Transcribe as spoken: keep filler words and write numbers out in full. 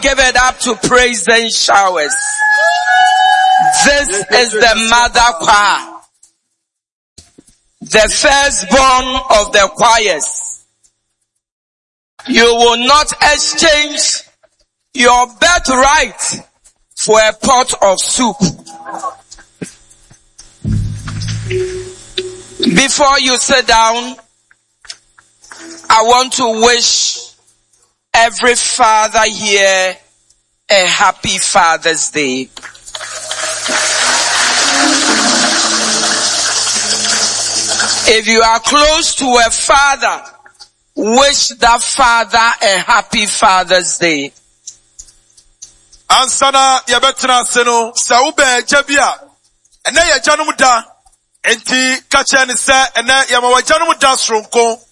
Give it up to praise and showers. This is the mother choir, the firstborn of the choirs. You will not exchange your birthright for a pot of soup. Before you sit down, I want to wish every father here a happy Father's Day. If you are close to a father, wish that father a happy Father's Day. Ansana yabetena seno sa ube jabia ene ya janum da enti kache ne se ene ya ma wa janum da sronko